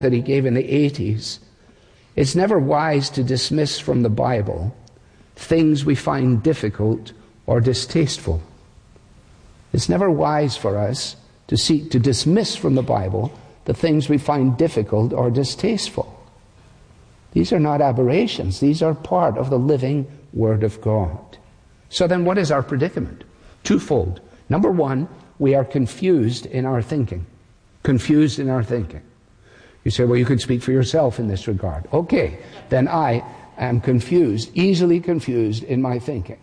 that he gave in the 80s, it's never wise to dismiss from the Bible things we find difficult or distasteful. It's never wise for us to seek to dismiss from the Bible the things we find difficult or distasteful. These are not aberrations. These are part of the living Word of God. So then what is our predicament? Twofold. Number one, we are confused in our thinking. Confused in our thinking. You say, well, you could speak for yourself in this regard. Okay, then I am confused, easily confused in my thinking.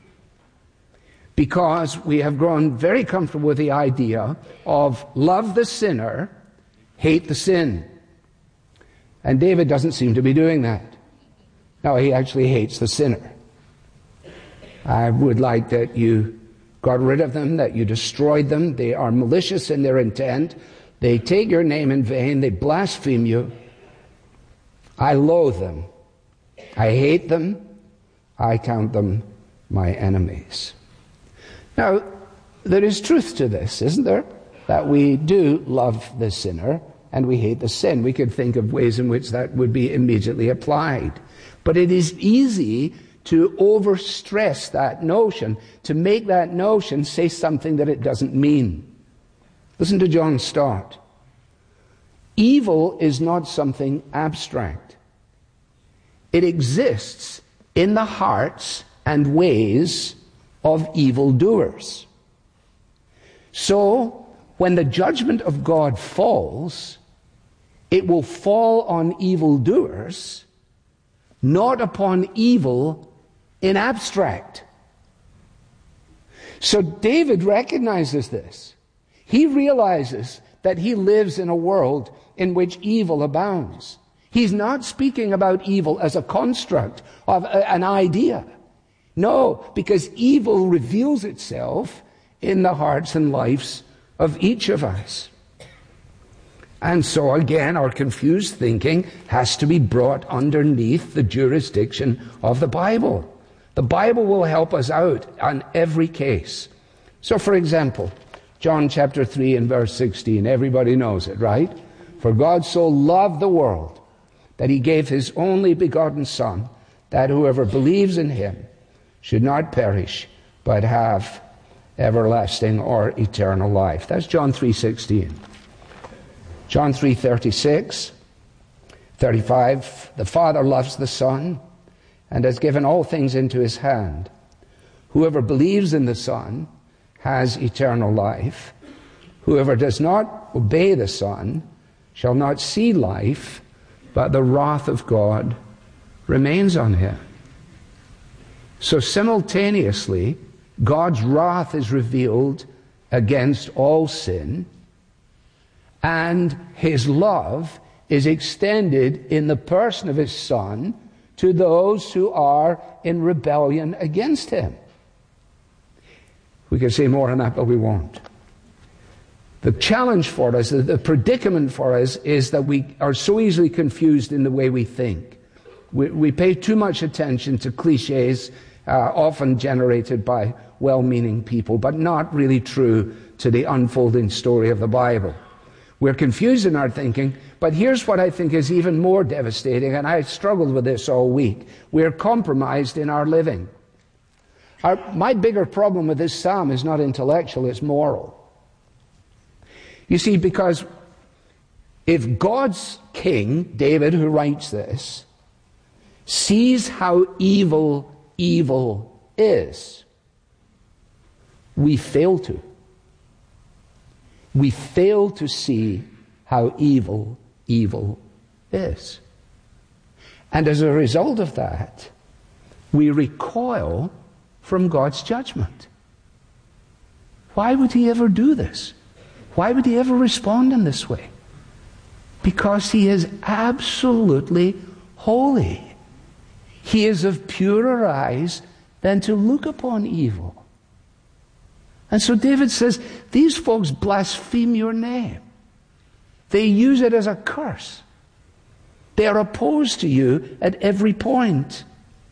Because we have grown very comfortable with the idea of love the sinner, hate the sin. And David doesn't seem to be doing that. No, he actually hates the sinner. I would like that you got rid of them, that you destroyed them. They are malicious in their intent. They take your name in vain. They blaspheme you. I loathe them. I hate them. I count them my enemies. Now, there is truth to this, isn't there? That we do love the sinner and we hate the sin. We could think of ways in which that would be immediately applied. But it is easy to overstress that notion, to make that notion say something that it doesn't mean. Listen to John Stott. Evil is not something abstract. It exists in the hearts and ways of evildoers. So, when the judgment of God falls, it will fall on evildoers, not upon evil in abstract. So David recognizes this. He realizes that he lives in a world in which evil abounds. He's not speaking about evil as a construct of an idea. No, because evil reveals itself in the hearts and lives of each of us. And so again, our confused thinking has to be brought underneath the jurisdiction of the Bible. The Bible will help us out on every case. So for example, John chapter 3 and verse 16, everybody knows it, right? For God so loved the world that he gave his only begotten Son, that whoever believes in him should not perish, but have everlasting or eternal life. That's John 3:16. John 3:36, 35, the Father loves the Son and has given all things into his hand. Whoever believes in the Son has eternal life. Whoever does not obey the Son shall not see life, but the wrath of God remains on him. So simultaneously, God's wrath is revealed against all sin, and his love is extended in the person of his Son to those who are in rebellion against him. We could say more on that, but we won't. The challenge for us, the predicament for us, is that we are so easily confused in the way we think. We pay too much attention to cliches, often generated by well-meaning people, but not really true to the unfolding story of the Bible. We're confused in our thinking, but here's what I think is even more devastating, and I struggled with this all week. We're compromised in our living. My bigger problem with this psalm is not intellectual, it's moral. You see, because if God's king, David, who writes this, sees how evil is, we fail to. We fail to see how evil is. And as a result of that, we recoil from God's judgment. Why would he ever do this? Why would he ever respond in this way? Because he is absolutely holy. He is of purer eyes than to look upon evil. And so David says, these folks blaspheme your name. They use it as a curse. They are opposed to you at every point.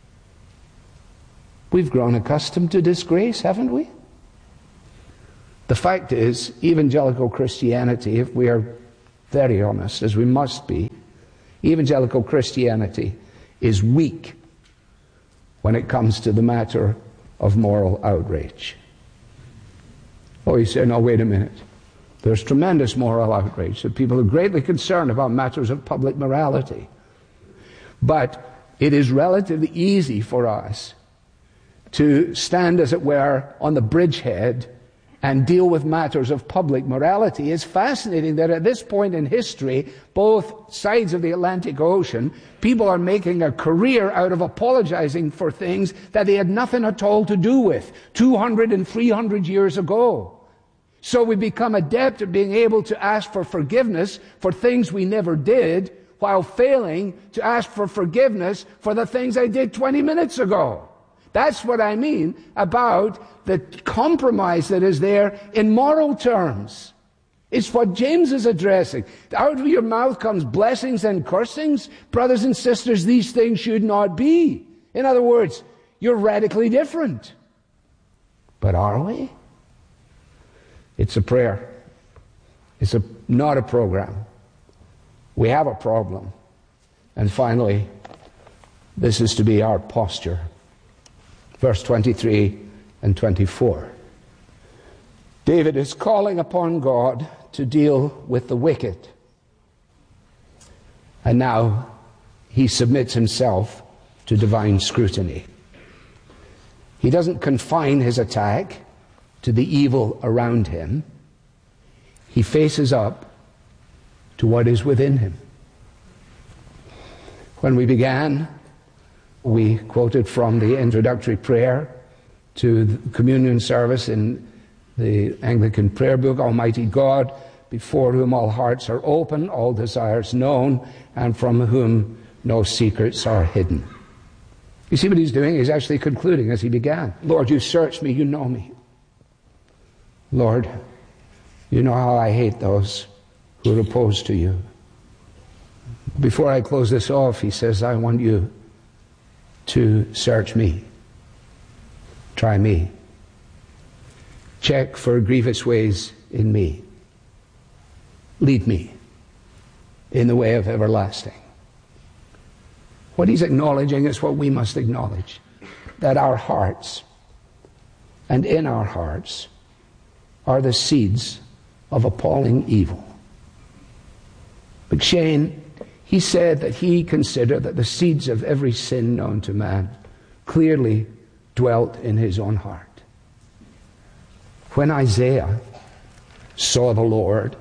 We've grown accustomed to disgrace, haven't we? The fact is, evangelical Christianity, if we are very honest, as we must be, evangelical Christianity is weak when it comes to the matter of moral outrage. Oh, you say, no, wait a minute. There's tremendous moral outrage. That people are greatly concerned about matters of public morality. But it is relatively easy for us to stand, as it were, on the bridgehead and deal with matters of public morality. It's fascinating that at this point in history, both sides of the Atlantic Ocean, people are making a career out of apologizing for things that they had nothing at all to do with 200 and 300 years ago. So we become adept at being able to ask for forgiveness for things we never did, while failing to ask for forgiveness for the things I did 20 minutes ago. That's what I mean about the compromise that is there in moral terms. It's what James is addressing. Out of your mouth comes blessings and cursings. Brothers and sisters, these things should not be. In other words, you're radically different. But are we? It's a prayer. It's not a program. We have a problem. And finally, this is to be our posture. Verse 23 and 24. David is calling upon God to deal with the wicked. And now he submits himself to divine scrutiny. He doesn't confine his attack to the evil around him. He faces up to what is within him. When we began, we quoted from the introductory prayer to the communion service in the Anglican prayer book, Almighty God, before whom all hearts are open, all desires known, and from whom no secrets are hidden. You see what he's doing? He's actually concluding as he began. Lord, you search me, you know me. Lord, you know how I hate those who are opposed to you. Before I close this off, he says, I want you to search me. Try me. Check for grievous ways in me. Lead me in the way of everlasting. What he's acknowledging is what we must acknowledge, that our hearts and in our hearts are the seeds of appalling evil. McShane, he said that he considered that the seeds of every sin known to man clearly dwelt in his own heart. When Isaiah saw the Lord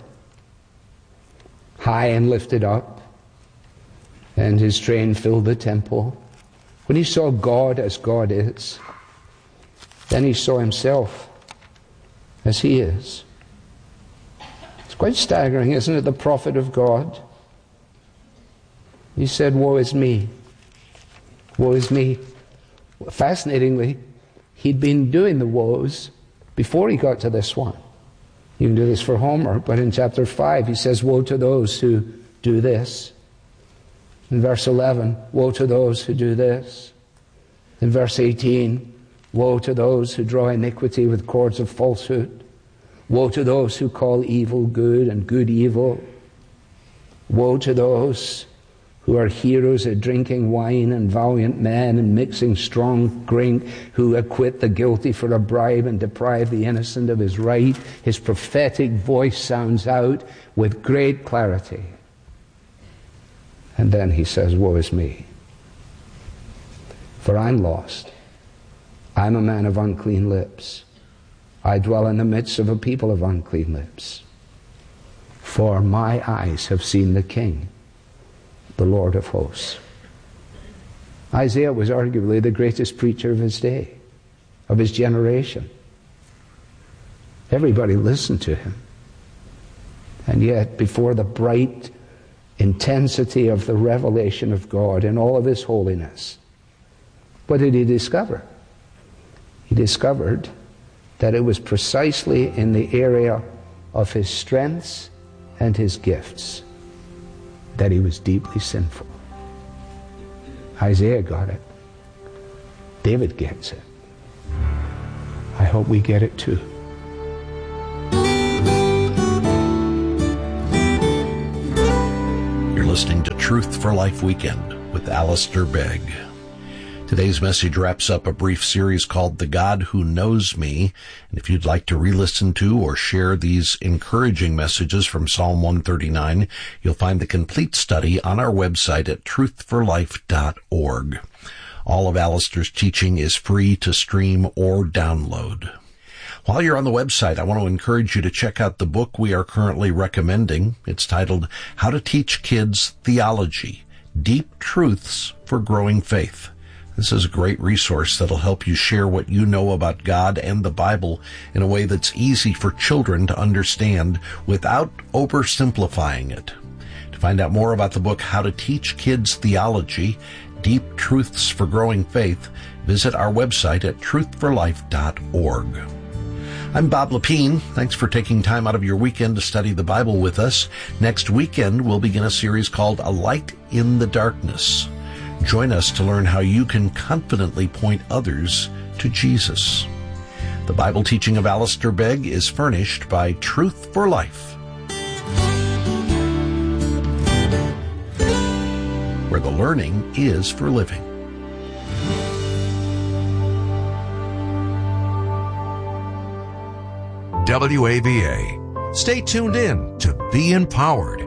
high and lifted up, and his train filled the temple, when he saw God as God is, then he saw himself as he is. It's quite staggering, isn't it? The prophet of God, he said, woe is me. Woe is me. Fascinatingly, he'd been doing the woes before he got to this one. You can do this for Homer, but in chapter 5 he says, woe to those who do this. In verse 11, woe to those who do this. In verse 18, woe to those who draw iniquity with cords of falsehood. Woe to those who call evil good and good evil. Woe to those who are heroes at drinking wine and valiant men and mixing strong drink, who acquit the guilty for a bribe and deprive the innocent of his right. His prophetic voice sounds out with great clarity. And then he says, woe is me, for I'm lost. I'm a man of unclean lips. I dwell in the midst of a people of unclean lips. For my eyes have seen the King, the Lord of hosts. Isaiah was arguably the greatest preacher of his day, of his generation. Everybody listened to him. And yet, before the bright intensity of the revelation of God in all of his holiness, what did he discover? He discovered that it was precisely in the area of his strengths and his gifts that he was deeply sinful. Isaiah got it. David gets it. I hope we get it too. listening to Truth for Life Weekend with Alistair Begg. Today's message wraps up a brief series called The God Who Knows Me. And if you'd like to re-listen to or share these encouraging messages from Psalm 139, you'll find the complete study on our website at truthforlife.org. All of Alistair's teaching is free to stream or download. While you're on the website, I want to encourage you to check out the book we are currently recommending. It's titled How to Teach Kids Theology, Deep Truths for Growing Faith. This is a great resource that'll help you share what you know about God and the Bible in a way that's easy for children to understand without oversimplifying it. To find out more about the book How to Teach Kids Theology, Deep Truths for Growing Faith, visit our website at truthforlife.org. I'm Bob Lepine. Thanks for taking time out of your weekend to study the Bible with us. Next weekend, we'll begin a series called A Light in the Darkness. Join us to learn how you can confidently point others to Jesus. The Bible teaching of Alistair Begg is furnished by Truth for Life, where the learning is for living. WAVA. Stay tuned in to Be Empowered.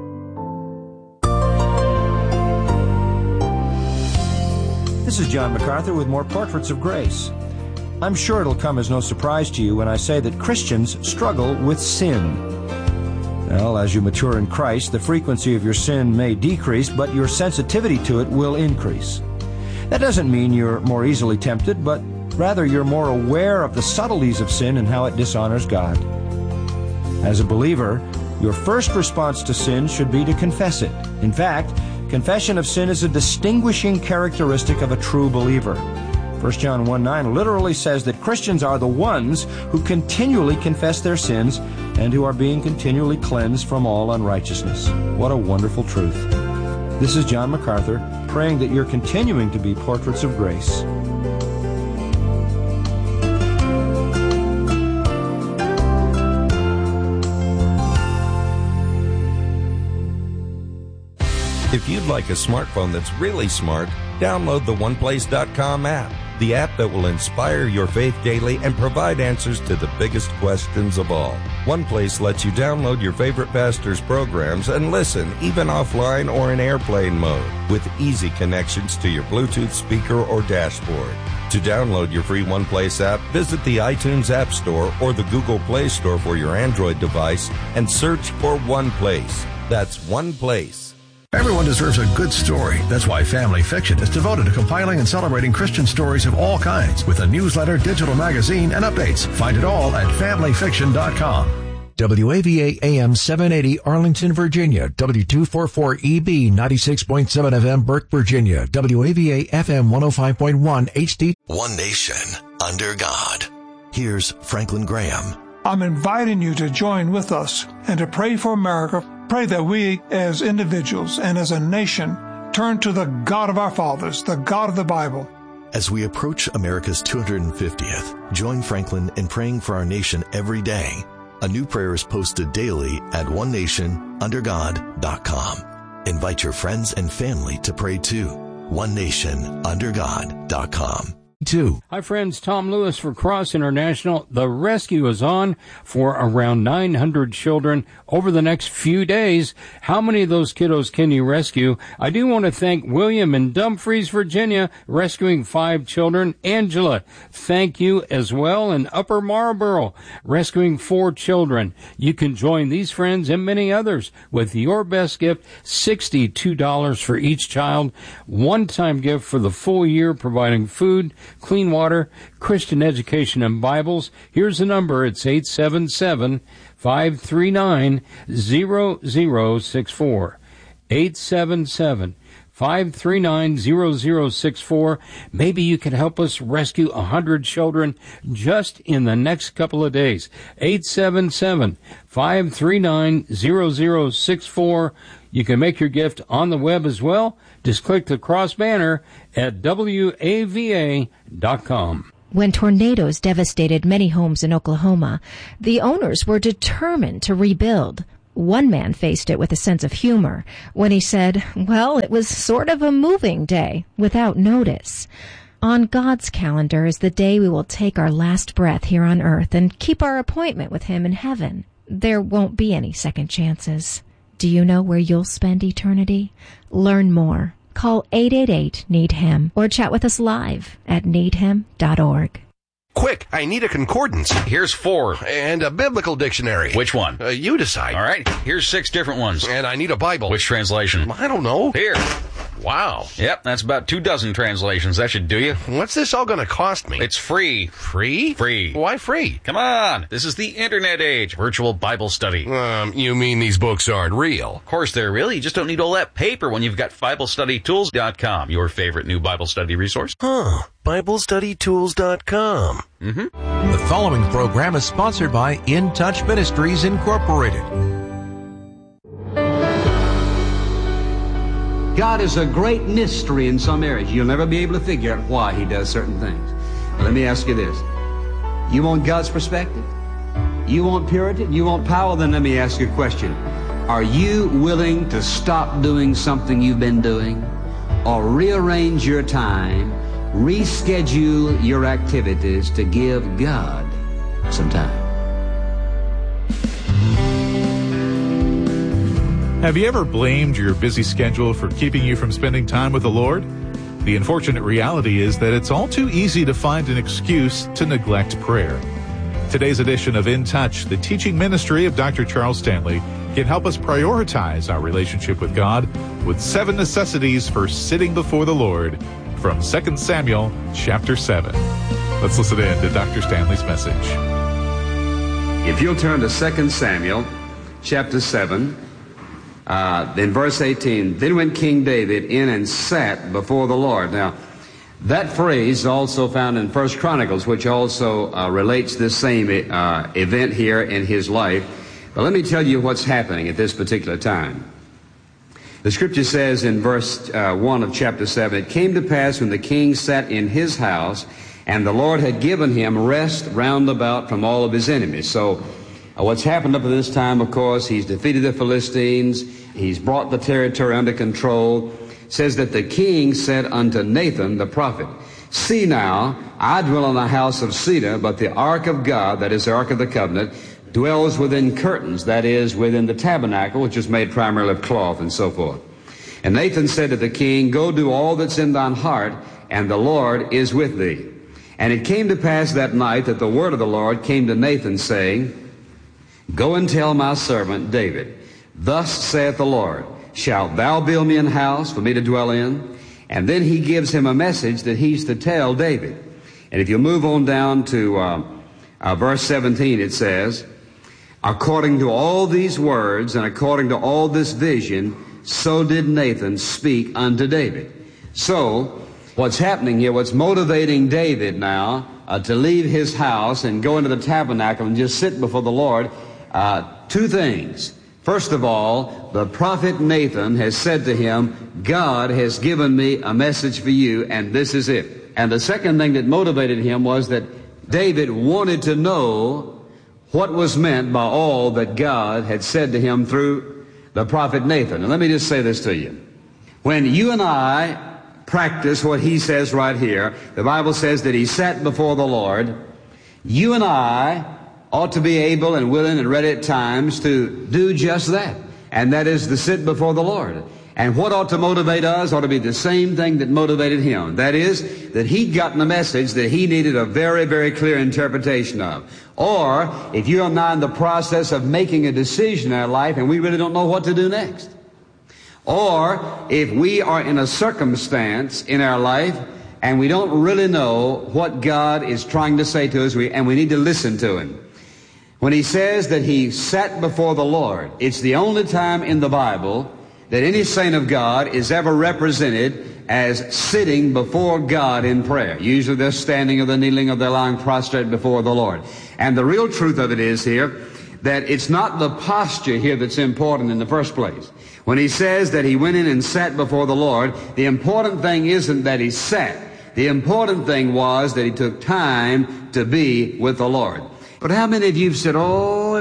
This is John MacArthur with more Portraits of Grace. I'm sure it'll come as no surprise to you when I say that Christians struggle with sin. Well, as you mature in Christ, the frequency of your sin may decrease, but your sensitivity to it will increase. That doesn't mean you're more easily tempted, but rather you're more aware of the subtleties of sin and how it dishonors God. As a believer, your first response to sin should be to confess it. In fact, confession of sin is a distinguishing characteristic of a true believer. 1 John 1:9 literally says that Christians are the ones who continually confess their sins and who are being continually cleansed from all unrighteousness. What a wonderful truth. This is John MacArthur, praying that you're continuing to be portraits of grace. If you'd like a smartphone that's really smart, download the OnePlace.com app, the app that will inspire your faith daily and provide answers to the biggest questions of all. OnePlace lets you download your favorite pastor's programs and listen, even offline or in airplane mode, with easy connections to your Bluetooth speaker or dashboard. To download your free OnePlace app, visit the iTunes App Store or the Google Play Store for your Android device and search for OnePlace. That's OnePlace. Everyone deserves a good story. That's why Family Fiction is devoted to compiling and celebrating Christian stories of all kinds with a newsletter, digital magazine, and updates. Find it all at familyfiction.com. WAVA AM 780 Arlington, Virginia. W244EB 96.7 FM Burke, Virginia. WAVA FM 105.1 HD. One Nation under God. Here's Franklin Graham. I'm inviting you to join with us and to pray for America. Pray that we as individuals and as a nation turn to the God of our fathers, the God of the Bible. As we approach America's 250th, join Franklin in praying for our nation every day. A new prayer is posted daily at onenationundergod.com. Invite your friends and family to pray too. onenationundergod.com. Hi friends, Tom Lewis for Cross International. The rescue is on for around 900 children over the next few days. How many of those kiddos can you rescue? I do want to thank William in Dumfries, Virginia, rescuing 5 children. Angela, thank you as well. In Upper Marlboro, rescuing 4 children. You can join these friends and many others with your best gift, $62 for each child. One-time gift for the full year, providing food, clean water, Christian education, and Bibles. Here's the number. It's 877-539-0064. 877-539-0064. Maybe you can help us rescue 100 children just in the next couple of days. 877-539-0064. You can make your gift on the web as well. Just click the cross banner at WAVA.com. When tornadoes devastated many homes in Oklahoma, the owners were determined to rebuild. One man faced it with a sense of humor when he said, well, it was sort of a moving day without notice. On God's calendar is the day we will take our last breath here on earth and keep our appointment with Him in heaven. There won't be any second chances. Do you know where you'll spend eternity? Learn more. Call 888-NEED-HIM or chat with us live at needhim.org. Quick, I need a concordance. Here's 4. And a biblical dictionary. Which one? You decide. All right, here's 6 different ones. And I need a Bible. Which translation? I don't know. Here. Wow. Yep, that's about 24 translations. That should do you. What's this all going to cost me? It's free. Free? Free. Why free? Come on. This is the internet age. Virtual Bible study. You mean these books aren't real? Of course they're real. You just don't need all that paper when you've got BibleStudyTools.com, your favorite new Bible study resource. Huh. BibleStudyTools.com. The following program is sponsored by In Touch Ministries Incorporated. God is a great mystery in some areas. You'll never be able to figure out why He does certain things. But let me ask you this. You want God's perspective? You want purity? You want power? Then let me ask you a question. Are you willing to stop doing something you've been doing? Or rearrange your time, reschedule your activities to give God some time? Have you ever blamed your busy schedule for keeping you from spending time with the Lord? The unfortunate reality is that it's all too easy to find an excuse to neglect prayer. Today's edition of In Touch, the teaching ministry of Dr. Charles Stanley, can help us prioritize our relationship with God with 7 necessities for sitting before the Lord from 2 Samuel chapter 7. Let's listen in to Dr. Stanley's message. If you'll turn to 2 Samuel chapter 7, in verse 18, then went King David in and sat before the Lord. Now, that phrase is also found in 1 Chronicles, which also relates this same event here in his life. But let me tell you what's happening at this particular time. The scripture says in verse 1 of chapter 7, it came to pass when the king sat in his house, and the Lord had given him rest round about from all of his enemies. So what's happened up to this time, of course, he's defeated the Philistines. He's brought the territory under control. It says that the king said unto Nathan the prophet, see now, I dwell in a house of cedar, but the ark of God, that is the ark of the covenant, dwells within curtains, that is, within the tabernacle, which is made primarily of cloth and so forth. And Nathan said to the king, go do all that's in thine heart, and the Lord is with thee. And it came to pass that night that the word of the Lord came to Nathan, saying, go and tell my servant David, thus saith the Lord, shalt thou build me an house for me to dwell in? And then he gives him a message that he's to tell David. And if you move on down to verse 17, it says, according to all these words and according to all this vision, so did Nathan speak unto David. So, what's happening here, what's motivating David now to leave his house and go into the tabernacle and just sit before the Lord, 2 things. First of all, the prophet Nathan has said to him, God has given me a message for you, and this is it. And the second thing that motivated him was that David wanted to know what was meant by all that God had said to him through the prophet Nathan. And let me just say this to you. When you and I practice what he says right here, the Bible says that he sat before the Lord. You and I ought to be able and willing and ready at times to do just that. And that is to sit before the Lord. And what ought to motivate us ought to be the same thing that motivated him. That is, that he'd gotten a message that he needed a very, very clear interpretation of. Or, if you're now in the process of making a decision in our life and we really don't know what to do next. Or, if we are in a circumstance in our life and we don't really know what God is trying to say to us, and we need to listen to Him. When he says that he sat before the Lord, it's the only time in the Bible that any saint of God is ever represented as sitting before God in prayer. Usually they're standing or they're kneeling or they're lying prostrate before the Lord. And the real truth of it is here that it's not the posture here that's important in the first place. When he says that he went in and sat before the Lord, the important thing isn't that he sat. The important thing was that he took time to be with the Lord. But how many of you have said, oh,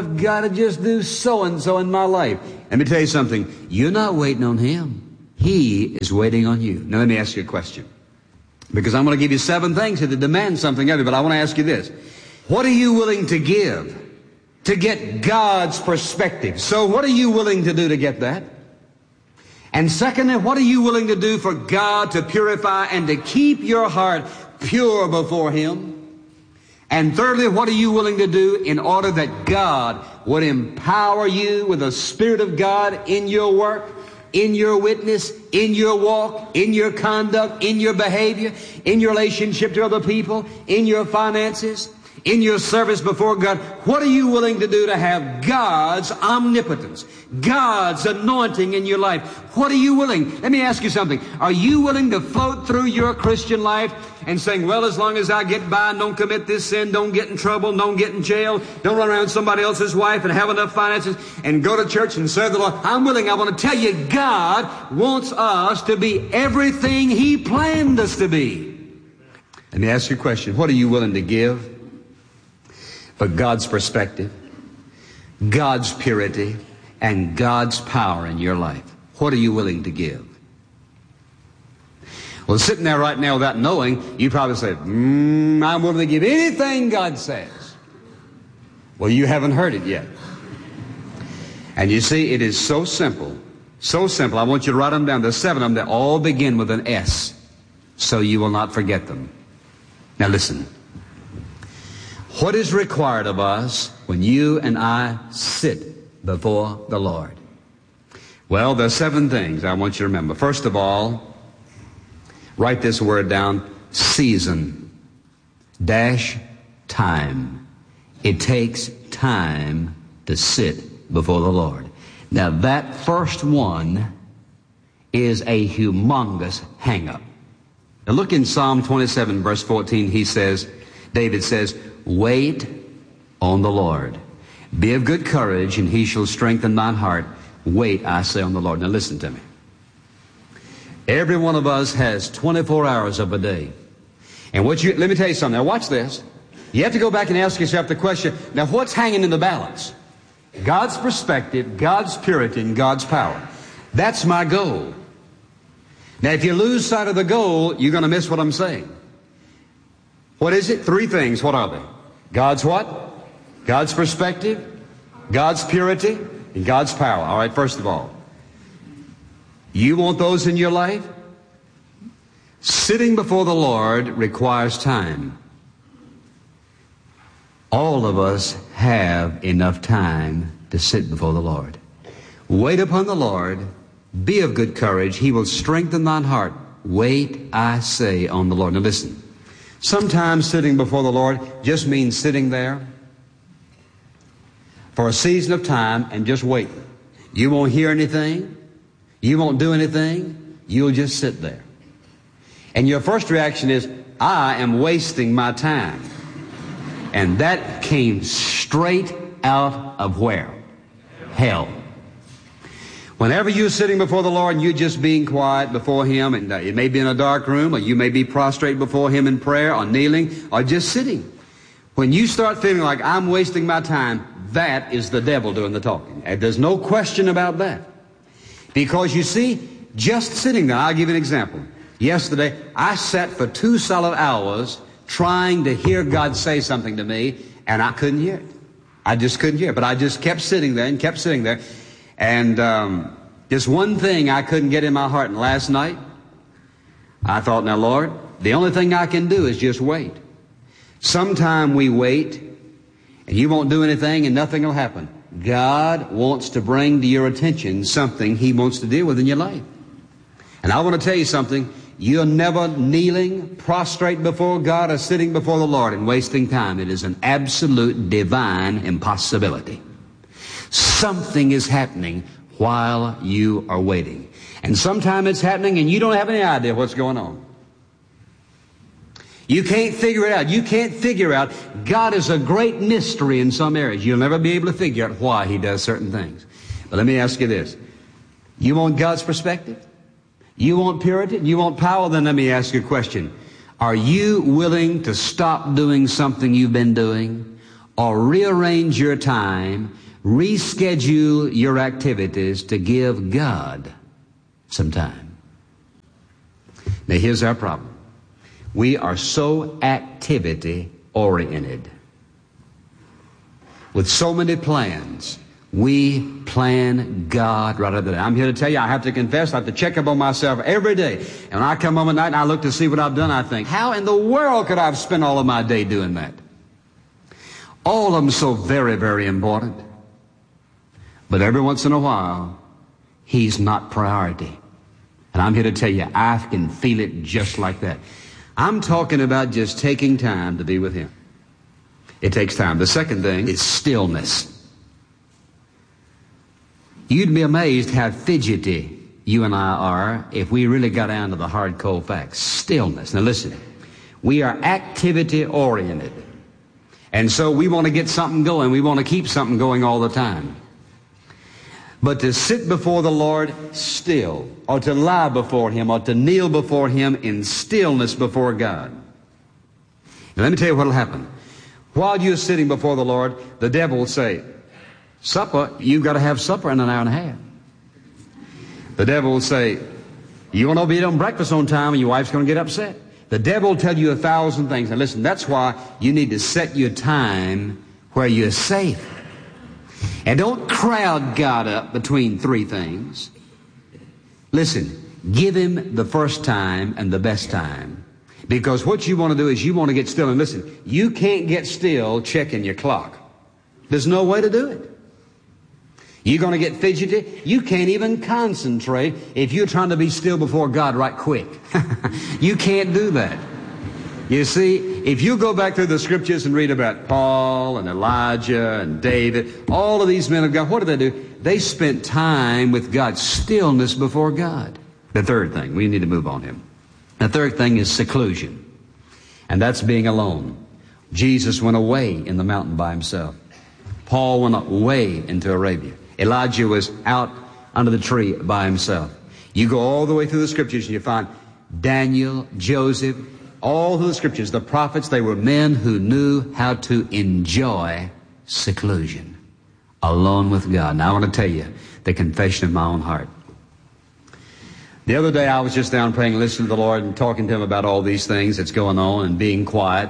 if God would just do so-and-so in my life. Let me tell you something. You're not waiting on Him. He is waiting on you. Now let me ask you a question. Because I'm going to give you 7 things that demand something of you, but I want to ask you this. What are you willing to give to get God's perspective? So what are you willing to do to get that? And secondly, what are you willing to do for God to purify and to keep your heart pure before Him? And thirdly, what are you willing to do in order that God would empower you with the Spirit of God in your work, in your witness, in your walk, in your conduct, in your behavior, in your relationship to other people, in your finances, in your service before God? What are you willing to do to have God's omnipotence, God's anointing in your life? What are you willing? Let me ask you something. Are you willing to float through your Christian life and saying, well, as long as I get by and don't commit this sin, don't get in trouble, don't get in jail, don't run around with somebody else's wife and have enough finances and go to church and serve the Lord? I'm willing. I want to tell you, God wants us to be everything He planned us to be. Let me ask you a question. What are you willing to give for God's perspective, God's purity, and God's power in your life? What are you willing to give? Well, sitting there right now without knowing, you probably say, I'm willing to give anything God says. Well, you haven't heard it yet. And you see, it is so simple. So simple. I want you to write them down. There's 7 of them that all begin with an S, so you will not forget them. Now listen. What is required of us when you and I sit before the Lord? Well, there's 7 things I want you to remember. First of all, write this word down, season, time. It takes time to sit before the Lord. Now that first one is a humongous hang-up. Now look in Psalm 27, verse 14, David says, wait on the Lord. Be of good courage, and He shall strengthen thine heart. Wait, I say, on the Lord. Now listen to me. Every one of us has 24 hours of a day. And let me tell you something. Now watch this. You have to go back and ask yourself the question, now what's hanging in the balance? God's perspective, God's purity, and God's power. That's my goal. Now if you lose sight of the goal, you're going to miss what I'm saying. What is it? 3 things. What are they? God's what? God's perspective, God's purity, and God's power. All right, first of all, you want those in your life? Sitting before the Lord requires time. All of us have enough time to sit before the Lord. Wait upon the Lord. Be of good courage. He will strengthen thine heart. Wait, I say, on the Lord. Now listen. Sometimes sitting before the Lord just means sitting there for a season of time and just wait. You won't hear anything. You won't do anything. You'll just sit there. And your first reaction is, I am wasting my time. And that came straight out of where? Hell. Whenever you're sitting before the Lord and you're just being quiet before Him, and it may be in a dark room, or you may be prostrate before Him in prayer, or kneeling, or just sitting. When you start feeling like I'm wasting my time, that is the devil doing the talking. And there's no question about that. Because you see, just sitting there, I'll give you an example. Yesterday, I sat for 2 solid hours trying to hear God say something to me, and I couldn't hear it. I just couldn't hear it. But I just kept sitting there and kept sitting there. And just one thing I couldn't get in my heart. And last night, I thought, now, Lord, the only thing I can do is just wait. Sometime we wait, and you won't do anything, and nothing will happen. God wants to bring to your attention something He wants to deal with in your life. And I want to tell you something. You're never kneeling, prostrate before God, or sitting before the Lord and wasting time. It is an absolute divine impossibility. Something is happening while you are waiting. And sometimes it's happening and you don't have any idea what's going on. You can't figure it out. You can't figure out. God is a great mystery in some areas. You'll never be able to figure out why He does certain things. But let me ask you this. You want God's perspective? You want purity? You want power? Then let me ask you a question. Are you willing to stop doing something you've been doing? or rearrange your time, reschedule your activities to give God some time. Now here's our problem. We are so activity-oriented. With so many plans, we plan God right out of the day. I'm here to tell you, I have to confess, I have to check up on myself every day. And when I come home at night and I look to see what I've done, I think, how in the world could I have spent all of my day doing that? All of them so very, very important. But every once in a while, He's not priority. And I'm here to tell you, I can feel it just like that. I'm talking about just taking time to be with Him. It takes time. The second thing is stillness. You'd be amazed how fidgety you and I are if we really got down to the hard, cold facts. Stillness. Now listen, we are activity-oriented. And so we want to get something going. We want to keep something going all the time. But to sit before the Lord still, or to lie before Him, or to kneel before Him in stillness before God. Now let me tell you what will happen. While you're sitting before the Lord, the devil will say, supper, you've got to have supper in an hour and a half. The devil will say, you won't be eating breakfast on time and your wife's going to get upset. The devil will tell you 1,000 things. And listen, that's why you need to set your time where you're safe. And don't crowd God up between three things. Listen, give Him the first time and the best time. Because what you want to do is you want to get still. And listen, you can't get still checking your clock. There's no way to do it. You're going to get fidgety. You can't even concentrate if you're trying to be still before God right quick. You can't do that. You see, if you go back through the scriptures and read about Paul and Elijah and David, all of these men of God, what did they do? They spent time with God, stillness before God. The third thing, we need to move on here. The third thing is seclusion, and that's being alone. Jesus went away in the mountain by Himself. Paul went away into Arabia. Elijah was out under the tree by himself. You go all the way through the scriptures and you find Daniel, Joseph, all through the scriptures, the prophets, they were men who knew how to enjoy seclusion, alone with God. Now I want to tell you the confession of my own heart. The other day I was just down praying, listening to the Lord and talking to Him about all these things that's going on and being quiet.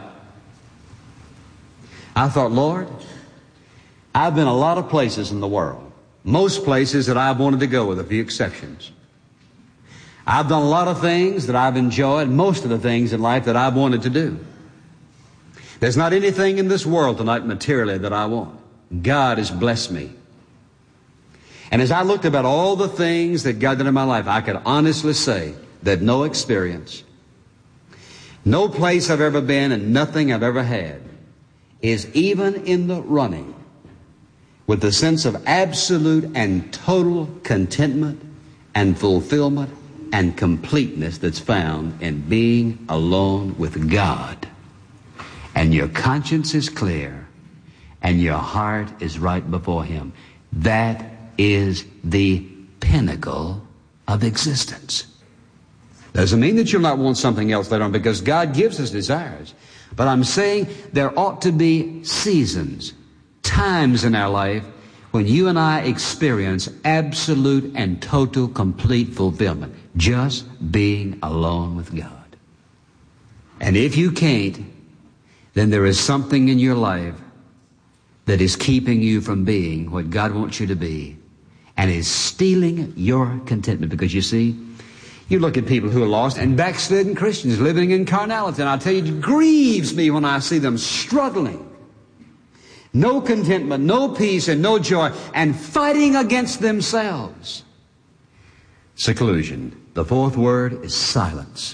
I thought, Lord, I've been a lot of places in the world. Most places that I've wanted to go with a few exceptions. I've done a lot of things that I've enjoyed, most of the things in life that I've wanted to do. There's not anything in this world tonight materially that I want. God has blessed me. And as I looked about all the things that God did in my life, I could honestly say that no experience, no place I've ever been and nothing I've ever had is even in the running with the sense of absolute and total contentment and fulfillment and completeness that's found in being alone with God. And your conscience is clear and your heart is right before Him. That is the pinnacle of existence. Doesn't mean that you'll not want something else later on, because God gives us desires. But I'm saying there ought to be seasons, times in our life when you and I experience absolute and total complete fulfillment, just being alone with God. And if you can't, then there is something in your life that is keeping you from being what God wants you to be and is stealing your contentment. Because you see, you look at people who are lost and backslidden Christians living in carnality, and I tell you, it grieves me when I see them struggling. No contentment, no peace, and no joy, and fighting against themselves. Seclusion. The fourth word is silence.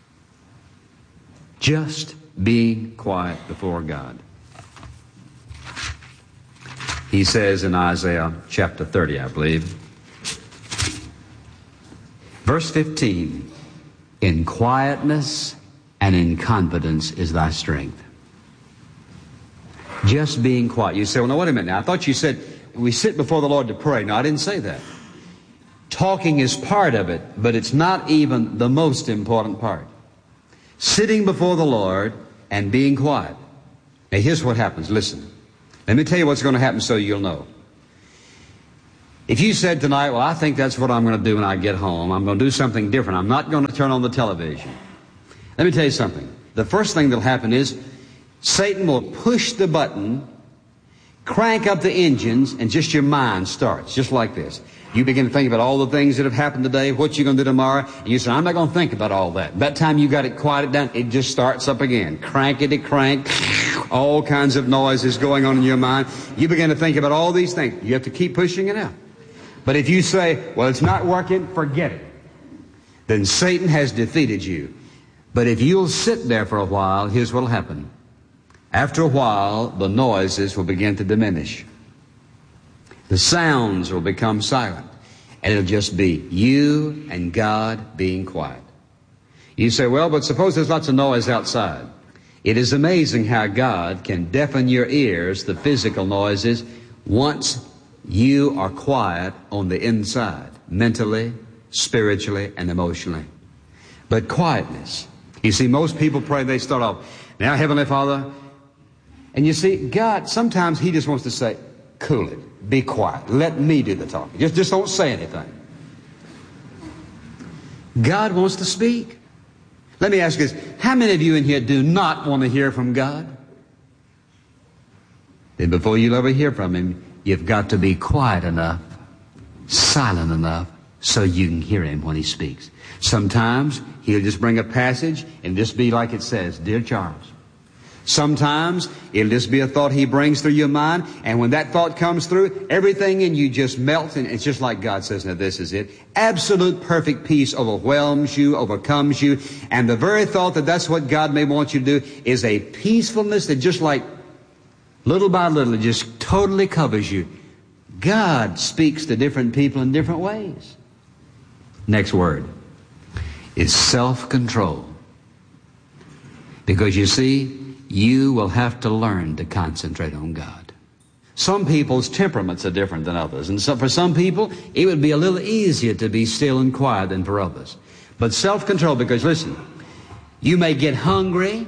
Just being quiet before God. He says in Isaiah chapter 30, I believe, verse 15, in quietness and in confidence is thy strength. Just being quiet. You say, well, no, wait a minute now. I thought you said we sit before the Lord to pray. No, I didn't say that. Talking is part of it, but it's not even the most important part. Sitting before the Lord and being quiet. Now, here's what happens. Listen. Let me tell you what's going to happen so you'll know. If you said tonight, well, I think that's what I'm going to do when I get home. I'm going to do something different. I'm not going to turn on the television. Let me tell you something. The first thing that'll happen is Satan will push the button, crank up the engines, and just your mind starts, just like this. You begin to think about all the things that have happened today, what you're going to do tomorrow, and you say, I'm not going to think about all that. By that time you got it quieted down, it just starts up again. Crankety-crank, all kinds of noises going on in your mind. You begin to think about all these things. You have to keep pushing it out. But if you say, well, it's not working, forget it. Then Satan has defeated you. But if you'll sit there for a while, here's what will happen. After a while, the noises will begin to diminish. The sounds will become silent. And it'll just be you and God being quiet. You say, well, but suppose there's lots of noise outside. It is amazing how God can deafen your ears, the physical noises, once you are quiet on the inside, mentally, spiritually, and emotionally. But quietness. You see, most people pray, they start off, now, Heavenly Father, and you see, God, sometimes He just wants to say, cool it, be quiet, let me do the talking. Just don't say anything. God wants to speak. Let me ask you this, how many of you in here do not want to hear from God? Then before you'll ever hear from Him, you've got to be quiet enough, silent enough, so you can hear Him when He speaks. Sometimes He'll just bring a passage and just be like it says, Dear Charles. Sometimes it'll just be a thought He brings through your mind, and when that thought comes through, everything in you just melts, and it's just like God says, now this is it. Absolute perfect peace overwhelms you, overcomes you, and the very thought that that's what God may want you to do is a peacefulness that just like little by little, it just totally covers you. God speaks to different people in different ways. Next word is self-control. Because you see, you will have to learn to concentrate on God. Some people's temperaments are different than others. And so for some people, it would be a little easier to be still and quiet than for others. But self-control, because listen, you may get hungry,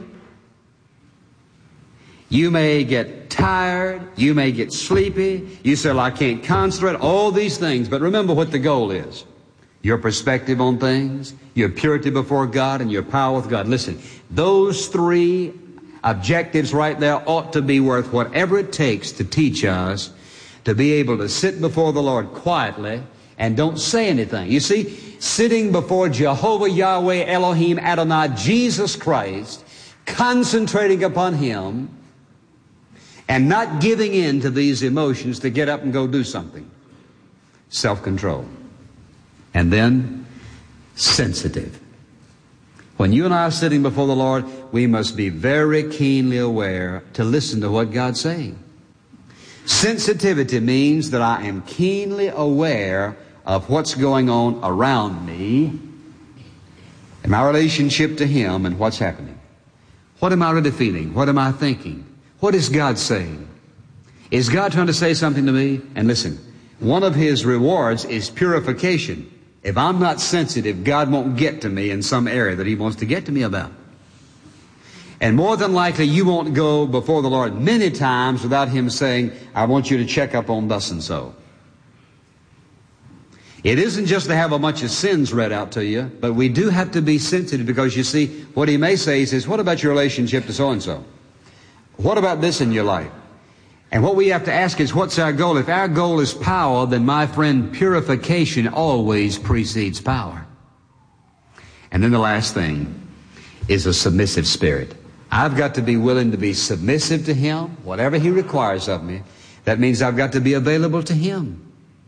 you may get tired, you may get sleepy, you say, well, I can't concentrate, all these things. But remember what the goal is. Your perspective on things, your purity before God, and your power with God. Listen, those three objectives right there ought to be worth whatever it takes to teach us to be able to sit before the Lord quietly and don't say anything. You see, sitting before Jehovah, Yahweh, Elohim, Adonai, Jesus Christ, concentrating upon Him and not giving in to these emotions to get up and go do something. Self-control. And then, sensitive. When you and I are sitting before the Lord, we must be very keenly aware to listen to what God's saying. Sensitivity means that I am keenly aware of what's going on around me and my relationship to Him and what's happening. What am I really feeling? What am I thinking? What is God saying? Is God trying to say something to me? And listen, one of His rewards is purification. If I'm not sensitive, God won't get to me in some area that He wants to get to me about. And more than likely, you won't go before the Lord many times without Him saying, I want you to check up on thus and so. It isn't just to have a bunch of sins read out to you, but we do have to be sensitive because you see, what He may say, He says, what about your relationship to so and so? What about this in your life? And what we have to ask is, what's our goal? If our goal is power, then my friend, purification always precedes power. And then the last thing is a submissive spirit. I've got to be willing to be submissive to Him, whatever He requires of me. That means I've got to be available to Him.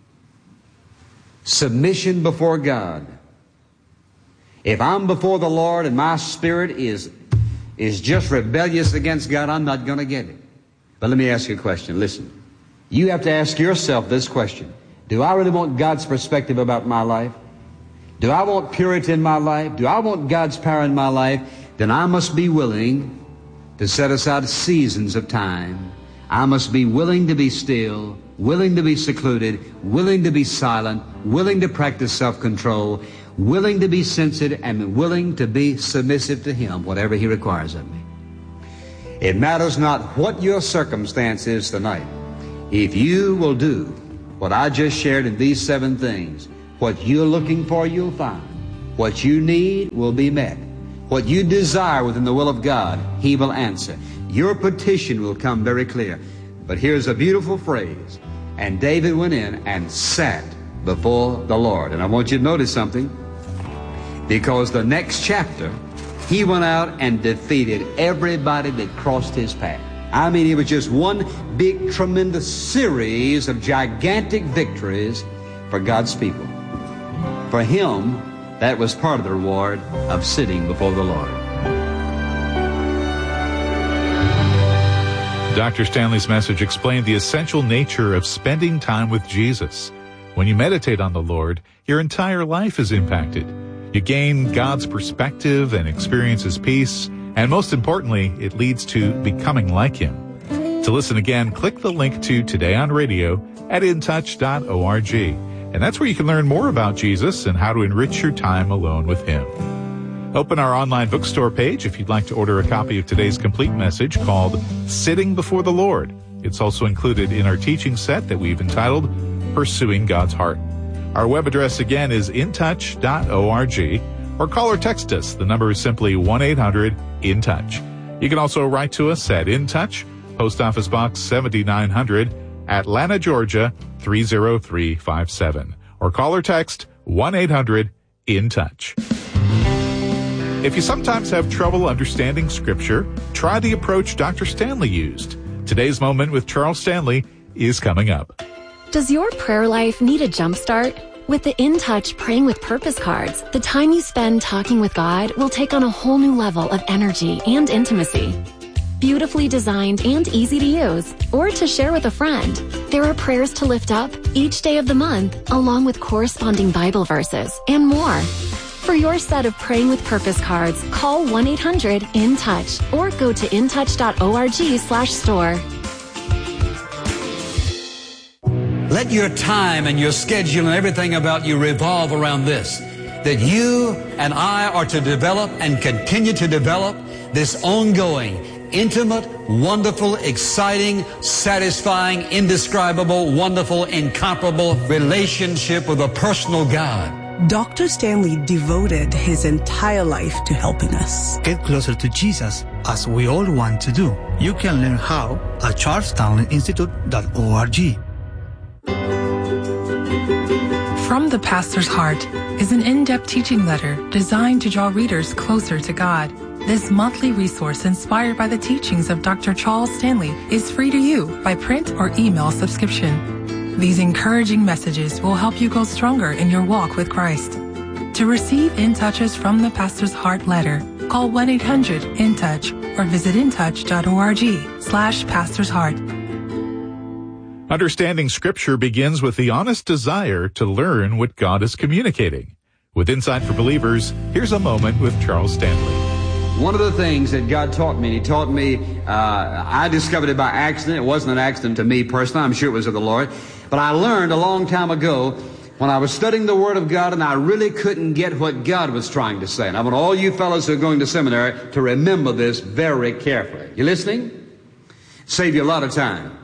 Submission before God. If I'm before the Lord and my spirit is just rebellious against God, I'm not going to get it. But let me ask you a question. Listen, you have to ask yourself this question. Do I really want God's perspective about my life? Do I want purity in my life? Do I want God's power in my life? Then I must be willing to set aside seasons of time. I must be willing to be still, willing to be secluded, willing to be silent, willing to practice self-control, willing to be sensitive, and willing to be submissive to Him, whatever He requires of me. It matters not what your circumstance is tonight. If you will do what I just shared in these 7 things, what you're looking for, you'll find. What you need will be met. What you desire within the will of God, He will answer. Your petition will come very clear. But here's a beautiful phrase. And David went in and sat before the Lord. And I want you to notice something. Because the next chapter, he went out and defeated everybody that crossed his path. I mean, it was just one big, tremendous series of gigantic victories for God's people. For him, that was part of the reward of sitting before the Lord. Dr. Stanley's message explained the essential nature of spending time with Jesus. When you meditate on the Lord, your entire life is impacted. You gain God's perspective and experience His peace, and most importantly, it leads to becoming like Him. To listen again, click the link to Today on Radio at intouch.org. And that's where you can learn more about Jesus and how to enrich your time alone with Him. Open our online bookstore page if you'd like to order a copy of today's complete message called Sitting Before the Lord. It's also included in our teaching set that we've entitled Pursuing God's Heart. Our web address again is intouch.org, or call or text us. The number is simply 1-800-IN-TOUCH. You can also write to us at In Touch, Post Office Box 7900, Atlanta, Georgia 30357, or call or text 1-800-IN-TOUCH. If you sometimes have trouble understanding Scripture, try the approach Dr. Stanley used. Today's Moment with Charles Stanley is coming up. Does your prayer life need a jump start? With the In Touch Praying with Purpose cards, the time you spend talking with God will take on a whole new level of energy and intimacy. Beautifully designed and easy to use, or to share with a friend, there are prayers to lift up each day of the month, along with corresponding Bible verses and more. For your set of Praying with Purpose cards, call 1-800-IN-TOUCH or go to intouch.org/store. Let your time and your schedule and everything about you revolve around this, that you and I are to develop and continue to develop this ongoing, intimate, wonderful, exciting, satisfying, indescribable, wonderful, incomparable relationship with a personal God. Dr. Stanley devoted his entire life to helping us get closer to Jesus, as we all want to do. You can learn how at charlestownlinstitute.org. From the Pastor's Heart is an in-depth teaching letter designed to draw readers closer to God. This monthly resource, inspired by the teachings of Dr. Charles Stanley, is free to you by print or email subscription. These encouraging messages will help you go stronger in your walk with Christ. To receive In Touches from the Pastor's Heart letter, call 1-800-IN-TOUCH or visit intouch.org/Pastor's Heart. Understanding Scripture begins with the honest desire to learn what God is communicating. With Insight for Believers, here's a moment with Charles Stanley. One of the things that God taught me, and He taught me, I discovered it by accident. It wasn't an accident to me personally. I'm sure it was of the Lord. But I learned a long time ago when I was studying the Word of God and I really couldn't get what God was trying to say. And I want all you fellows who are going to seminary to remember this very carefully. You listening? Save you a lot of time.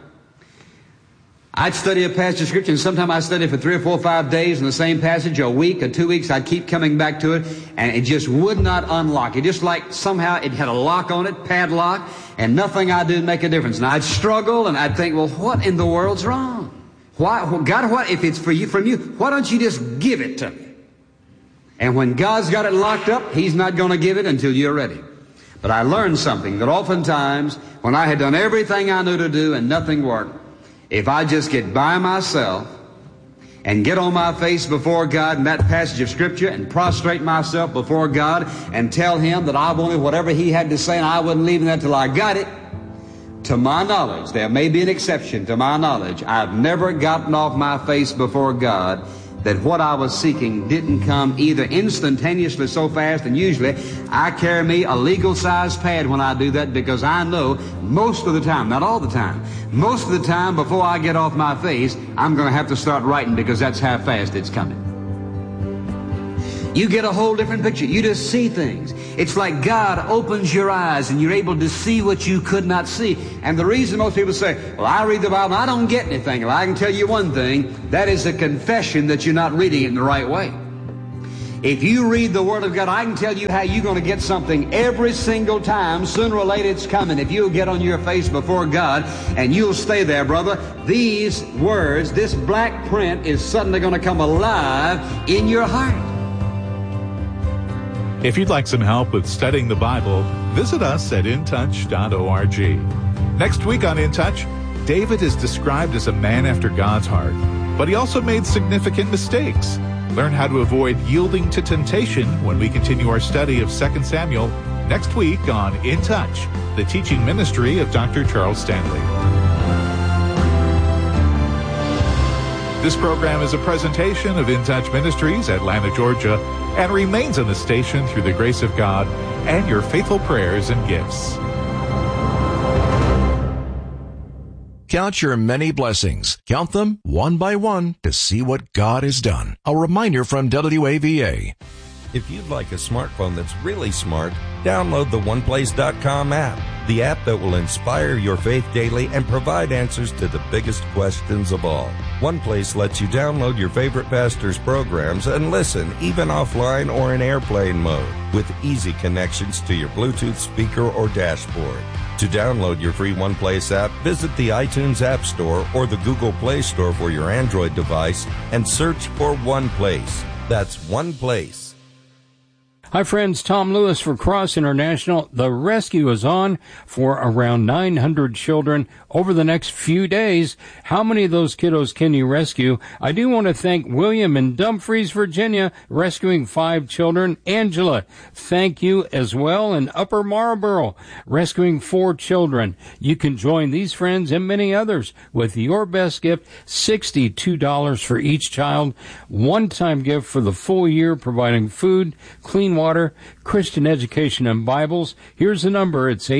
I'd study a passage of Scripture, and sometimes I'd study for 3 or 4 or 5 days in the same passage, a week or 2 weeks. I'd keep coming back to it, and it just would not unlock. It just like somehow it had a lock on it, padlock, and nothing I did would make a difference. And I'd struggle, and I'd think, well, what in the world's wrong? Why, God, what if it's for you, from you? Why don't you just give it to me? And when God's got it locked up, He's not going to give it until you're ready. But I learned something, that oftentimes, when I had done everything I knew to do and nothing worked, if I just get by myself and get on my face before God in that passage of Scripture and prostrate myself before God and tell Him that I wanted whatever He had to say and I wasn't leaving that till I got it, to my knowledge, there may be an exception to my knowledge, I've never gotten off my face before God that what I was seeking didn't come either instantaneously so fast, and usually I carry me a legal-sized pad when I do that, because I know most of the time, not all the time, most of the time before I get off my face, I'm going to have to start writing, because that's how fast it's coming. You get a whole different picture. You just see things. It's like God opens your eyes and you're able to see what you could not see. And the reason most people say, well, I read the Bible, I don't get anything. Well, I can tell you one thing. That is a confession that you're not reading it in the right way. If you read the Word of God, I can tell you how you're going to get something every single time. Sooner or later it's coming. If you'll get on your face before God and you'll stay there, brother, these words, this black print is suddenly going to come alive in your heart. If you'd like some help with studying the Bible, visit us at intouch.org. Next week on In Touch, David is described as a man after God's heart, but he also made significant mistakes. Learn how to avoid yielding to temptation when we continue our study of 2 Samuel next week on In Touch, the teaching ministry of Dr. Charles Stanley. This program is a presentation of In Touch Ministries, Atlanta, Georgia, and remains on the station through the grace of God and your faithful prayers and gifts. Count your many blessings. Count them one by one to see what God has done. A reminder from WAVA. If you'd like a smartphone that's really smart, download the OnePlace.com app, the app that will inspire your faith daily and provide answers to the biggest questions of all. OnePlace lets you download your favorite pastor's programs and listen even offline or in airplane mode with easy connections to your Bluetooth speaker or dashboard. To download your free OnePlace app, visit the iTunes App Store or the Google Play Store for your Android device and search for OnePlace. That's OnePlace. Hi friends, Tom Lewis for Cross International. The rescue is on for around 900 children over the next few days. How many of those kiddos can you rescue? I do want to thank William in Dumfries, Virginia, rescuing 5 children. Angela, thank you as well in Upper Marlboro, rescuing 4 children. You can join these friends and many others with your best gift, $62 for each child. One-time gift for the full year, providing food, clean water, Christian education, and Bibles. Here's the number. It's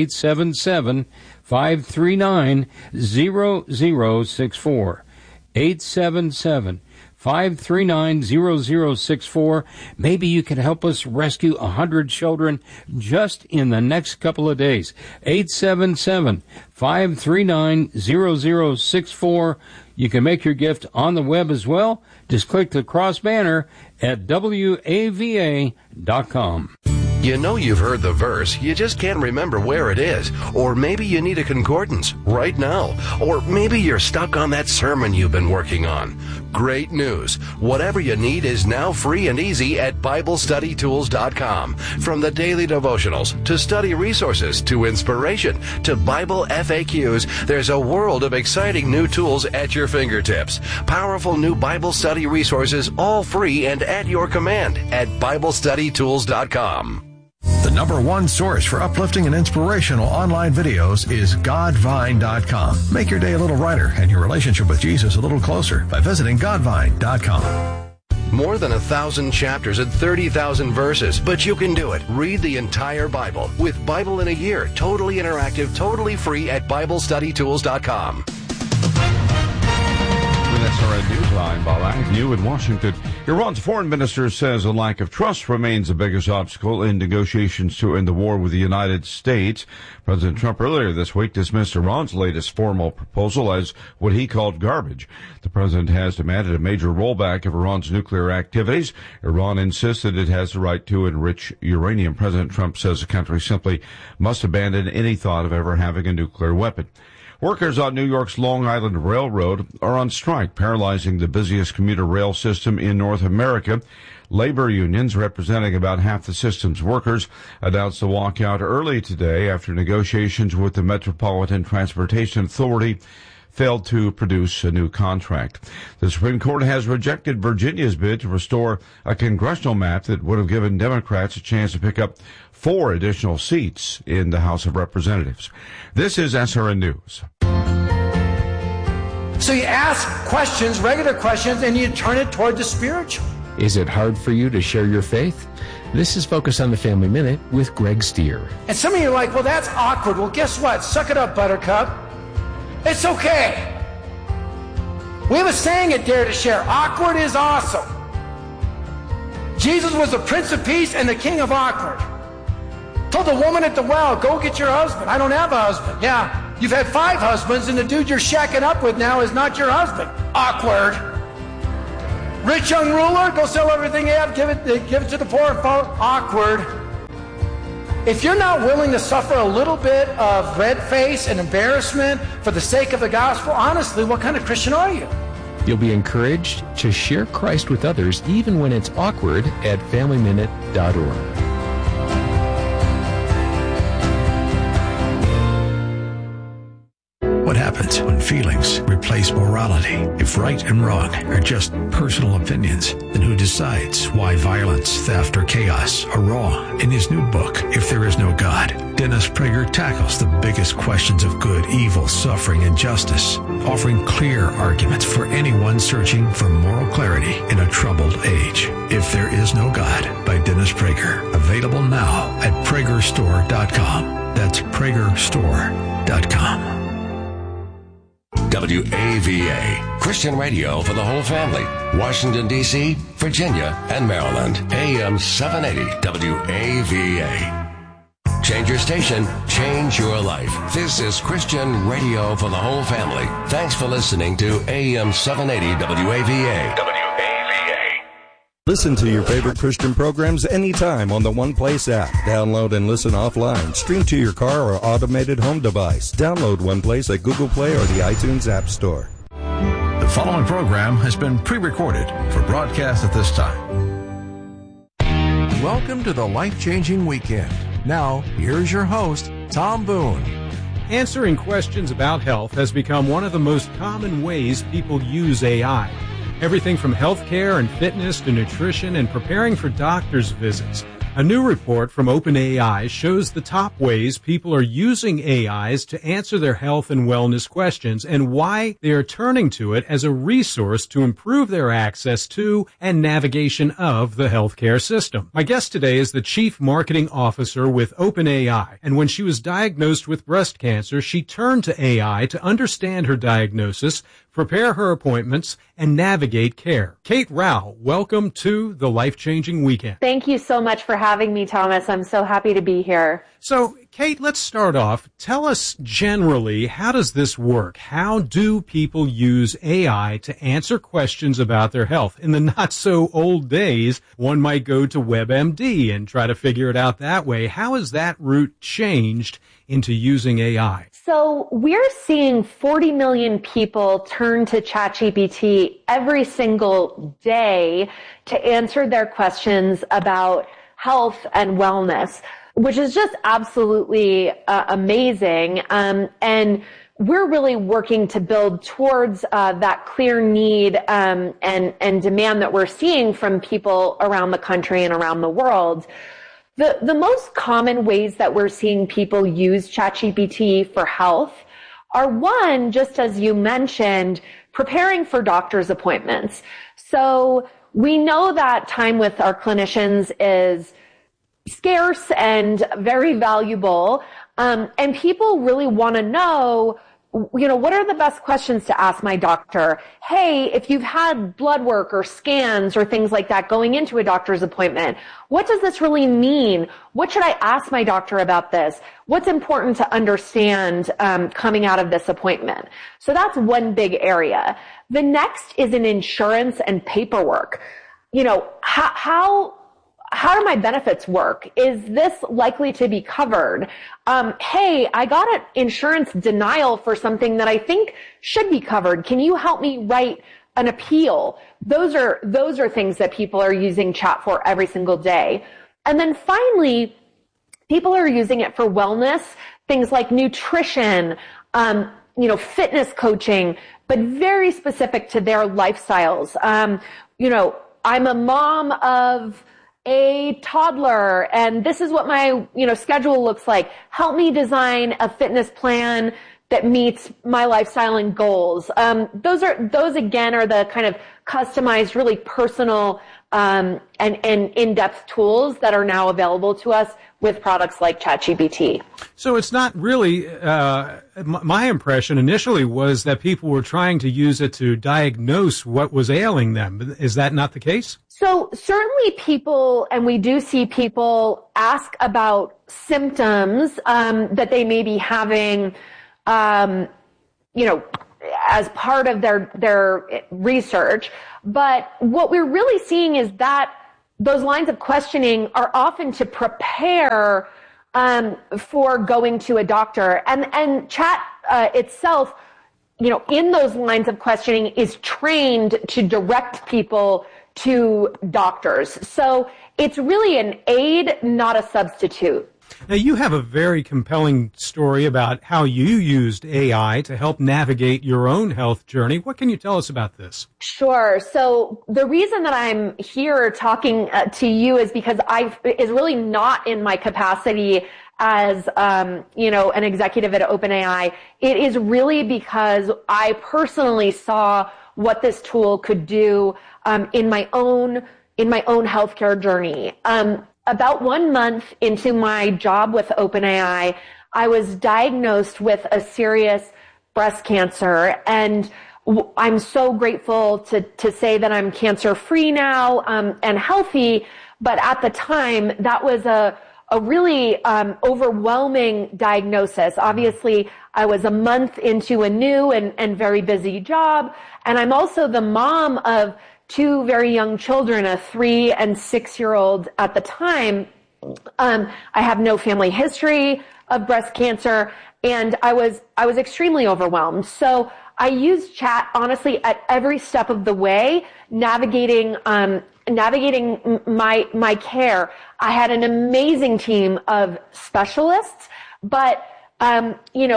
877-539-0064. 877-539-0064. Maybe you can help us rescue 100 children just in the next couple of days. 877-539-0064. You can make your gift on the web as well. Just click the cross banner at WAVA.com. You know you've heard the verse, you just can't remember where it is. Or maybe you need a concordance right now. Or maybe you're stuck on that sermon you've been working on. Great news. Whatever you need is now free and easy at BibleStudyTools.com. From the daily devotionals, to study resources, to inspiration, to Bible FAQs, there's a world of exciting new tools at your fingertips. Powerful new Bible study resources, all free and at your command at BibleStudyTools.com. The number one source for uplifting and inspirational online videos is Godvine.com. Make your day a little brighter and your relationship with Jesus a little closer by visiting Godvine.com. More than 1,000 chapters and 30,000 verses, but you can do it. Read the entire Bible with Bible in a Year, totally interactive, totally free at BibleStudyTools.com. SRN Newsline, Bob Agnew in Washington. Iran's foreign minister says a lack of trust remains the biggest obstacle in negotiations to end the war with the United States. President Trump earlier this week dismissed Iran's latest formal proposal as what he called garbage. The president has demanded a major rollback of Iran's nuclear activities. Iran insisted it has the right to enrich uranium. President Trump says the country simply must abandon any thought of ever having a nuclear weapon. Workers on New York's Long Island Railroad are on strike, paralyzing the busiest commuter rail system in North America. Labor unions, representing about half the system's workers, announced a walkout early today after negotiations with the Metropolitan Transportation Authority failed to produce a new contract. The Supreme Court has rejected Virginia's bid to restore a congressional map that would have given Democrats a chance to pick up 4 additional seats in the House of Representatives. This is SRN News. So you ask questions, regular questions, and you turn it toward the spiritual. Is it hard for you to share your faith? This is Focus on the Family Minute with Greg Stier. And some of you are like, well, that's awkward. Well, guess what? Suck it up, Buttercup. It's okay. We have a saying at Dare to Share. Awkward is awesome. Jesus was the Prince of Peace and the King of Awkward. Told the woman at the well, go get your husband. I don't have a husband. Yeah, you've had 5 husbands, and the dude you're shacking up with now is not your husband. Awkward. Rich young ruler, go sell everything you have, give it to the poor and folk. Awkward. If you're not willing to suffer a little bit of red face and embarrassment for the sake of the gospel, honestly, what kind of Christian are you? You'll be encouraged to share Christ with others even when it's awkward at FamilyMinute.org. What happens when feelings replace morality? If right and wrong are just personal opinions, then who decides why violence, theft, or chaos are wrong? In his new book, If There Is No God, Dennis Prager tackles the biggest questions of good, evil, suffering, and justice, offering clear arguments for anyone searching for moral clarity in a troubled age. If There Is No God by Dennis Prager. Available now at PragerStore.com. That's PragerStore.com. WAVA, Christian radio for the whole family. Washington, D.C., Virginia, and Maryland. AM 780 WAVA. Change your station, change your life. This is Christian radio for the whole family. Thanks for listening to AM 780 WAVA. Listen to your favorite Christian programs anytime on the One Place app. Download and listen offline. Stream to your car or automated home device. Download One Place at Google Play or the iTunes App Store. The following program has been pre-recorded for broadcast at this time. Welcome to the Life-Changing Weekend. Now, here's your host, Tom Boone. Answering questions about health has become one of the most common ways people use AI. Everything from healthcare and fitness to nutrition and preparing for doctor's visits. A new report from OpenAI shows the top ways people are using AIs to answer their health and wellness questions and why they are turning to it as a resource to improve their access to and navigation of the healthcare system. My guest today is the Chief Marketing Officer with OpenAI, and when she was diagnosed with breast cancer, she turned to AI to understand her diagnosis, prepare her appointments, and navigate care. Kate Rao, welcome to the Life-Changing Weekend. Thank you so much for having me, Thomas. I'm so happy to be here. So, Kate, let's start off. Tell us generally, how does this work? How do people use AI to answer questions about their health? In the not-so-old days, one might go to WebMD and try to figure it out that way. How has that route changed into using AI? So we're seeing 40 million people turn to ChatGPT every single day to answer their questions about health and wellness, which is just absolutely amazing. And we're really working to build towards that clear need and demand that we're seeing from people around the country and around the world. The most common ways that we're seeing people use ChatGPT for health are, one, just as you mentioned, preparing for doctor's appointments. So we know that time with our clinicians is scarce and very valuable, and people really want to know, what are the best questions to ask my doctor? Hey, if you've had blood work or scans or things like that going into a doctor's appointment, what does this really mean? What should I ask my doctor about this? What's important to understand coming out of this appointment? So that's one big area. The next is in insurance and paperwork. How do my benefits work? Is this likely to be covered? Hey, I got an insurance denial for something that I think should be covered. Can you help me write an appeal? Those are things that people are using chat for every single day. And then finally, people are using it for wellness, things like nutrition, fitness coaching, but very specific to their lifestyles. I'm a mom of a toddler, and this is what my, schedule looks like. Help me design a fitness plan that meets my lifestyle and goals. Those again are the kind of customized, really personal and in-depth tools that are now available to us with products like ChatGPT. So it's not really, my impression initially was that people were trying to use it to diagnose what was ailing them. Is that not the case? So certainly people, and we do see people ask about symptoms that they may be having, as part of their research. But what we're really seeing is that those lines of questioning are often to prepare for going to a doctor. And chat itself, in those lines of questioning is trained to direct people to doctors. So it's really an aid, not a substitute. Now, you have a very compelling story about how you used AI to help navigate your own health journey. What can you tell us about this? Sure. So the reason that I'm here talking to you is because is really not in my capacity as, an executive at OpenAI. It is really because I personally saw what this tool could do in my own healthcare journey. About 1 month into my job with OpenAI, I was diagnosed with a serious breast cancer, and I'm so grateful to say that I'm cancer-free now and healthy. But at the time, that was a really overwhelming diagnosis. Obviously, I was a month into a new and very busy job, and I'm also the mom of 2 very young children, a 3 and 6-year-old at the time. I have no family history of breast cancer, and I was extremely overwhelmed. So I used chat honestly at every step of the way, navigating my care. I had an amazing team of specialists, but as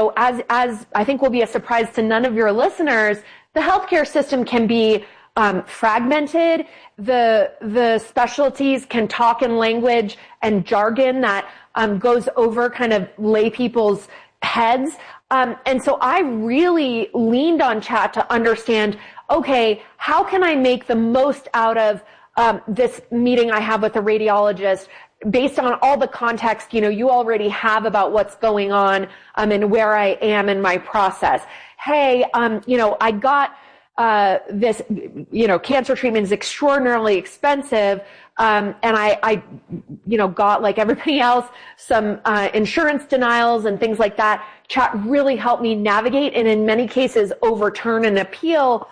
I think will be a surprise to none of your listeners, the healthcare system can be fragmented. The specialties can talk in language and jargon that goes over kind of lay people's heads. And so I really leaned on chat to understand, okay, how can I make the most out of this meeting I have with a radiologist based on all the context, you already have about what's going on and where I am in my process. Hey, I got this, cancer treatment is extraordinarily expensive. And I got, like everybody else, some insurance denials and things like that. Chat really helped me navigate and in many cases overturn and appeal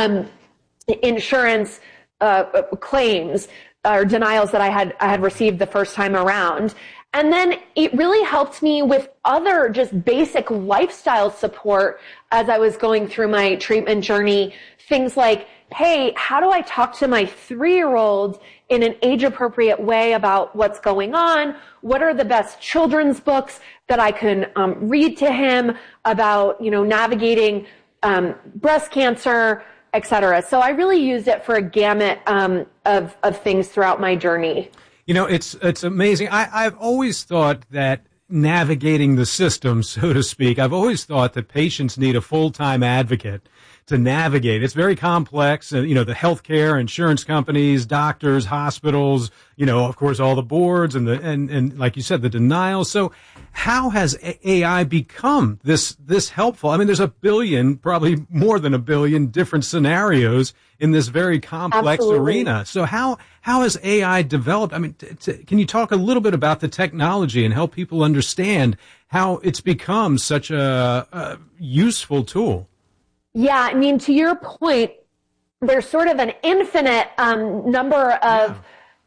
insurance claims or denials that I had received the first time around. And then it really helped me with other just basic lifestyle support as I was going through my treatment journey. Things like, hey, how do I talk to my 3-year-old in an age-appropriate way about what's going on? What are the best children's books that I can read to him about, navigating breast cancer, et cetera. So I really used it for a gamut of things throughout my journey. It's amazing. I've always thought that navigating the system, so to speak, I've always thought that patients need a full-time advocate to navigate. It's very complex. The healthcare, insurance companies, doctors, hospitals, of course, all the boards and like you said, the denials. So how has AI become this helpful? I mean, there's a billion, probably more than a billion different scenarios in this very complex arena. So how has AI developed? I mean, can you talk a little bit about the technology and help people understand how it's become such a useful tool? Yeah, I mean, to your point, there's sort of an infinite number of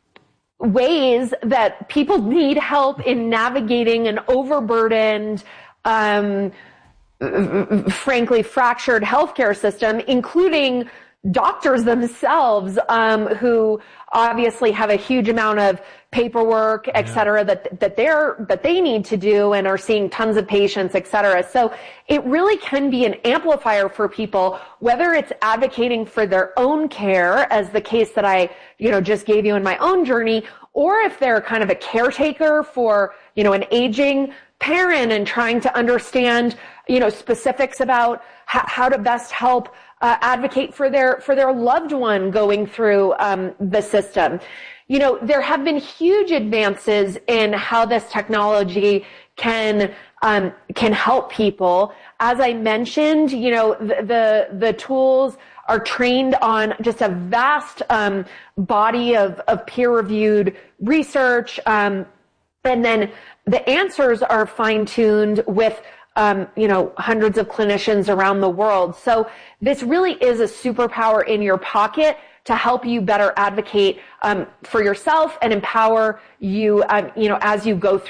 ways that people need help in navigating an overburdened, frankly, fractured healthcare system, including doctors themselves, who obviously have a huge amount of paperwork, et cetera, that they need to do and are seeing tons of patients, et cetera. So it really can be an amplifier for people, whether it's advocating for their own care, as the case that I, just gave you in my own journey, or if they're kind of a caretaker for, an aging parent and trying to understand, specifics about how to best help advocate for their loved one going through the system. You know, there have been huge advances in how this technology can help people. As I mentioned, you know, the tools are trained on just a vast body of peer-reviewed research, and then the answers are fine-tuned with you know, hundreds of clinicians around the world. So this really is a superpower in your pocket to help you better advocate for yourself and empower you, you know, as you go through